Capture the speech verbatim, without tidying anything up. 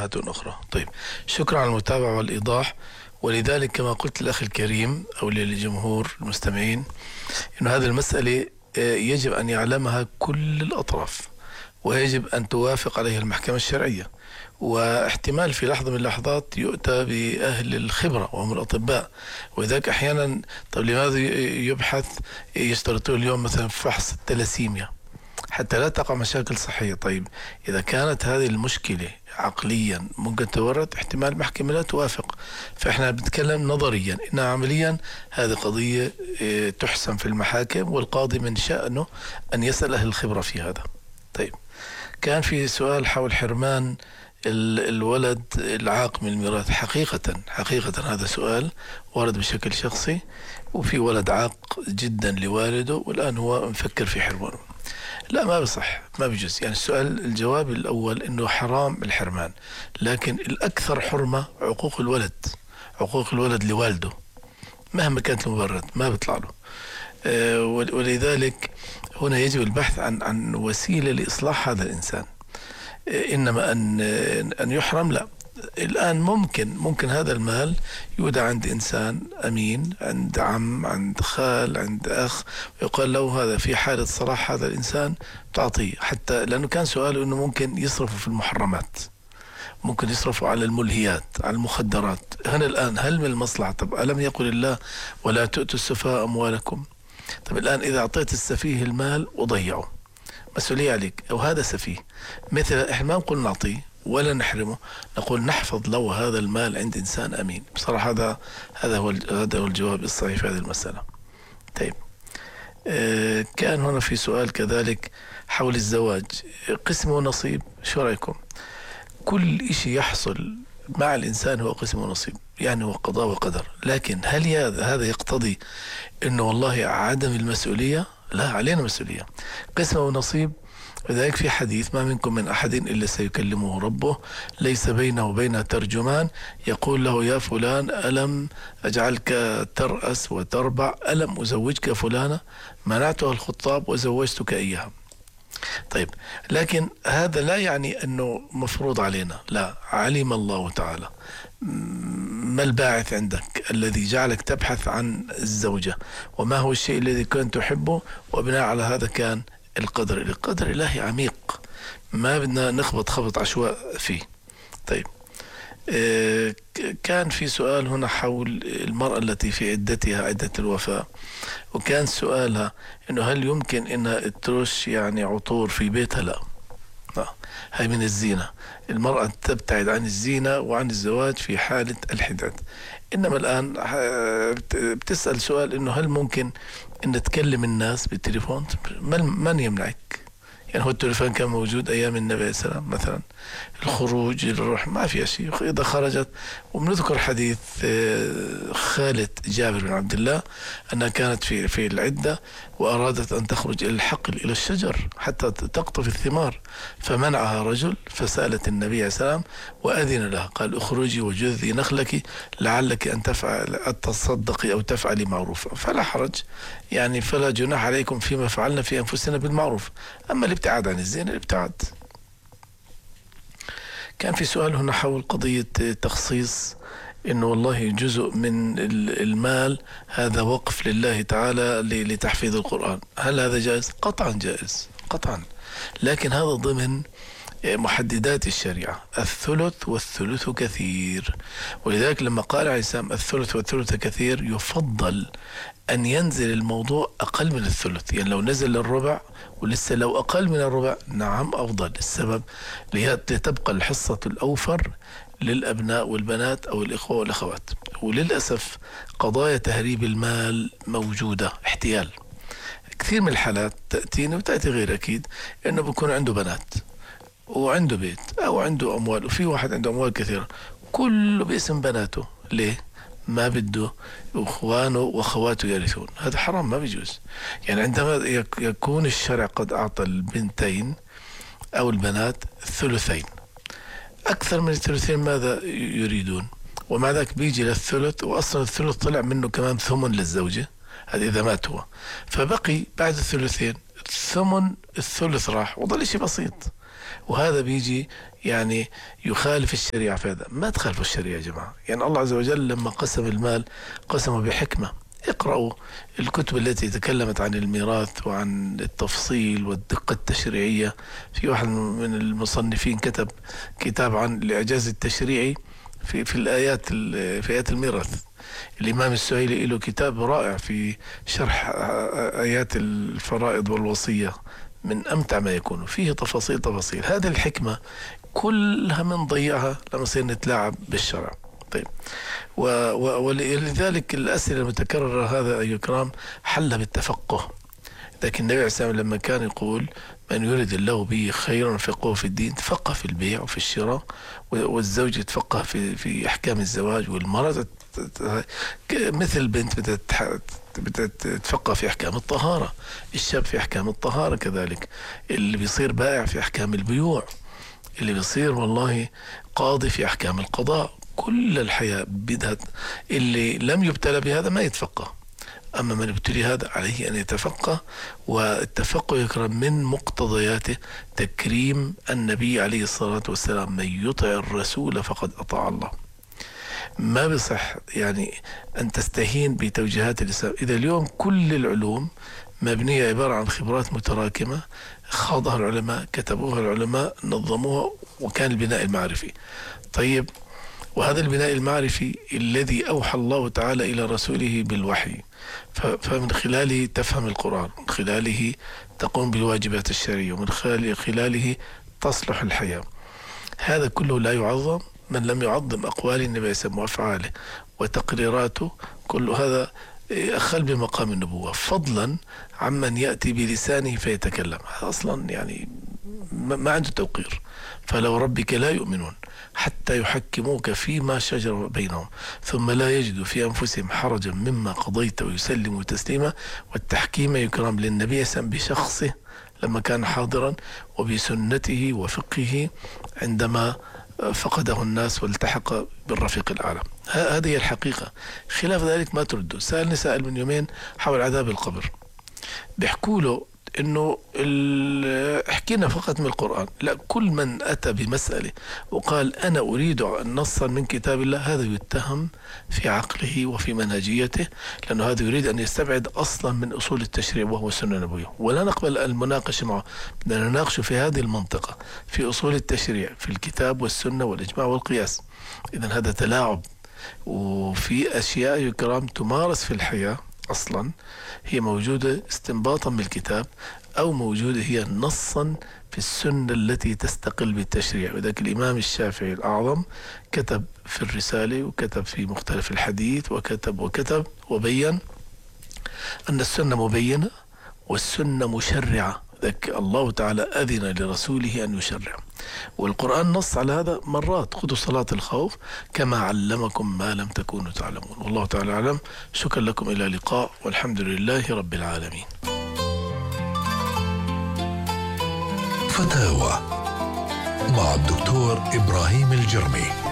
وجهات أخرى. طيب، شكرا على المتابعة والإيضاح. ولذلك كما قلت للأخ الكريم أو للجمهور المستمعين أن هذه المسألة يجب أن يعلمها كل الأطراف، ويجب أن توافق عليها المحكمة الشرعية، واحتمال في لحظة من اللحظات يؤتى بأهل الخبرة وهم الأطباء. وذلك أحيانا طب لماذا يبحث يشترطون اليوم مثلا فحص التلاسيميا حتى لا تقع مشاكل صحية؟ طيب إذا كانت هذه المشكلة عقليا ممكن تورد، احتمال المحكمة لا توافق. فإحنا بنتكلم نظريا، إنها عمليا هذه قضية تحسم في المحاكم، والقاضي من شأنه أن يسأل أهل الخبرة في هذا. طيب، كان في سؤال حول حرمان الولد العاق من الميراث. حقيقة حقيقة هذا سؤال ورد بشكل شخصي، وفي ولد عاق جدا لوالده والآن هو مفكر في حرمانه. لا، ما بصح، ما بيجوز. يعني السؤال الجواب الأول إنه حرام الحرمان، لكن الأكثر حرمة عقوق الولد، عقوق الولد لوالده مهما كانت المبرر ما بيطلع له. أه ولذلك هنا يجب البحث عن عن وسيلة لإصلاح هذا الإنسان. أه إنما أن أن يحرم لا. الآن ممكن ممكن هذا المال يودع عند إنسان أمين، عند عم، عند خال، عند أخ، ويقال له هذا في حالة صلاح هذا الإنسان تعطيه. حتى لأنه كان سؤاله أنه ممكن يصرفوا في المحرمات، ممكن يصرفوا على الملهيات، على المخدرات. هنا الآن هل من المصلحة؟ طب ألم يقل الله ولا تؤتوا السفهاء أموالكم؟ طب الآن إذا أعطيت السفيه المال وضيعه، مسؤولية عليك. أو هذا سفيه مثل، إحنا ما نقول نعطيه ولا نحرمه، نقول نحفظ له هذا المال عند إنسان أمين. بصراحة هذا هذا هو هذا هو الجواب الصحيح في هذه المسألة. طيب، آه كان هنا في سؤال كذلك حول الزواج، قسم ونصيب، شو رأيكم؟ كل إشي يحصل مع الإنسان هو قسم ونصيب، يعني هو قضاء وقدر. لكن هل هذا يقتضي إنه والله عدم المسؤولية؟ لا، علينا مسؤولية، قسم ونصيب. لذلك في حديث: ما منكم من أحد إلا سيكلمه ربه ليس بينه وبينه ترجمان يقول له يا فلان ألم أجعلك ترأس وتربع، ألم أزوجك فلانة، منعتها الخطاب وزوجتك إياها. طيب، لكن هذا لا يعني أنه مفروض علينا، لا. علم الله تعالى ما الباعث عندك الذي جعلك تبحث عن الزوجة، وما هو الشيء الذي كنت تحبه، وبناء على هذا كان القدر. القدر إلهي عميق، ما بدنا نخبط خبط عشواء فيه. طيب، آه كان في سؤال هنا حول المرأة التي في عدتها، عدة الوفاة، وكان سؤالها إنه هل يمكن إنها ترش يعني عطور في بيتها؟ لا، لا، هاي من الزينة. المرأة تبتعد عن الزينة وعن الزواج في حالة الحداد. إنما الآن بتسأل سؤال إنه هل ممكن إن تكلم الناس بالتليفون؟ من يمنعك؟ يعني هو التليفون كان موجود أيام النبي عليه السلام مثلا، الخروج الروح ما في شيء. إذا خرجت، وبنذكر حديث خالة جابر بن عبد الله أنها كانت في في العدة وأرادت أن تخرج إلى الحقل إلى الشجر حتى تقطف الثمار، فمنعها رجل، فسألت النبي عليه السلام وأذن لها، قال: اخرجي وجذي نخلك لعلك أن تفعل أن تصدقي أو تفعلي معروفا. فلا حرج، يعني فلا جناح عليكم فيما فعلنا في أنفسنا بالمعروف. أما الابتعاد عن الزنا الابتعاد. كان في سؤال هنا حول قضية تخصيص إنه والله جزء من المال هذا وقف لله تعالى لتحفيظ القرآن، هل هذا جائز؟ قطعا جائز، قطعا، لكن هذا ضمن محددات الشريعة. الثلث والثلث كثير، ولذلك لما قال عليه السلام الثلث والثلث كثير، يفضل أن ينزل الموضوع أقل من الثلث. يعني لو نزل للربع ولسه لو أقل من الربع، نعم أفضل. السبب لتبقى الحصة الأوفر للأبناء والبنات أو الإخوة والأخوات. وللأسف قضايا تهريب المال موجودة، احتيال. كثير من الحالات تأتيني وتأتي غير أكيد إنه بيكون عنده بنات وعنده بيت أو عنده أموال، وفي واحد عنده أموال كثيرة كله باسم بناته. ليه؟ ما بده إخوانه وأخواته يرثون. هذا حرام، ما بيجوز. يعني عندما يكون الشرع قد أعطى البنتين أو البنات ثلثين، أكثر من الثلثين ماذا يريدون؟ ومع ذلك بيجي للثلث، وأصلا الثلث طلع منه كمان ثمن للزوجة، هذا إذا مات هو، فبقي بعد الثلثين ثمن الثلث راح وضل شيء بسيط. وهذا بيجي يعني يخالف الشريعة. في هذا ما تخالف الشريعة يا جماعة. يعني الله عز وجل لما قسم المال قسمه بحكمة. اقرأوا الكتب التي تكلمت عن الميراث وعن التفصيل والدقة التشريعية. في واحد من المصنفين كتب كتاب عن الإعجاز التشريعي في في الآيات في آيات الميراث. الإمام السهيلي له كتاب رائع في شرح آيات الفرائض والوصية، من أمتع ما يكون، فيه تفاصيل تفاصيل. هذه الحكمة كلها من ضيعها لما نصير نتلاعب بالشرع. طيب، ولذلك الأسئلة المتكررة هذا أيها الكرام حل بالتفقه. لكن النبي عليه الصلاة والسلام لما كان يقول من يريد الله به خيرا يفقهه في الدين، تفقه في البيع وفي الشراء، والزوج يتفقه في في أحكام الزواج، والمرأة مثل بنت بتتفقه في أحكام الطهارة، الشاب في أحكام الطهارة كذلك، اللي بيصير بائع في أحكام البيوع، اللي بيصير والله قاضي في أحكام القضاء. كل الحياة بدها. اللي لم يبتلى بهذا ما يتفقه، أما من ابتلي هذا عليه أن يتفقه. والتفقه يكرم من مقتضياته تكريم النبي عليه الصلاة والسلام. من يطع الرسول فقد أطاع الله. ما بصح يعني أن تستهين بتوجيهات الإسلام. إذا اليوم كل العلوم مبنية عبارة عن خبرات متراكمة خاضها العلماء، كتبوها العلماء، نظموها، وكان البناء المعرفي. طيب، وهذا البناء المعرفي الذي أوحى الله تعالى إلى رسوله بالوحي، فمن خلاله تفهم القرآن، من خلاله تقوم بالواجبات الشرعية، ومن خلاله تصلح الحياة. هذا كله لا يعظم من لم يعظم أقوال النبي صلى الله عليه وسلم وأفعاله وتقريراته. كل هذا أخل بمقام النبوة، فضلا عمن يأتي بلسانه فيتكلم. هذا أصلا يعني ما عنده توقير. فلو ربك لا يؤمنون حتى يحكموك فيما شجر بينهم ثم لا يجدوا في أنفسهم حرجا مما قضيت ويسلموا تسليما. والتحكيم يكرم للنبي صلى الله عليه وسلم بشخصه لما كان حاضرا، وبسنته وفقهه عندما فقده الناس والتحق بالرفيق الأعلى. هذه هي الحقيقة. خلاف ذلك ما تردوا. سألني سائل من يومين حول عذاب القبر، بيحكوا له انه احكينا فقط من القرآن. لا، كل من اتى بمسألة وقال انا اريد نصا من كتاب الله، هذا يتهم في عقله وفي منهجيته، لانه هذا يريد ان يستبعد اصلا من اصول التشريع وهو السنة النبوية. ولا نقبل المناقشة معه، بدنا نناقشه في هذه المنطقة، في اصول التشريع، في الكتاب والسنة والاجماع والقياس. اذا هذا تلاعب. وفي اشياء يكرام تمارس في الحياة أصلا هي موجودة استنباطا من الكتاب، أو موجودة هي نصا في السنة التي تستقل بالتشريع. وذلك الإمام الشافعي الأعظم كتب في الرسالة، وكتب في مختلف الحديث، وكتب وكتب وبين أن السنة مبينة والسنة مشرعة. ذلك الله تعالى أذن لرسوله أن يشرع، والقرآن نص على هذا مرات. خذوا صلاة الخوف كما علمكم ما لم تكونوا تعلمون. والله تعالى أعلم. شكرا لكم، إلى اللقاء، والحمد لله رب العالمين. فتاوى مع الدكتور إبراهيم الجرمي.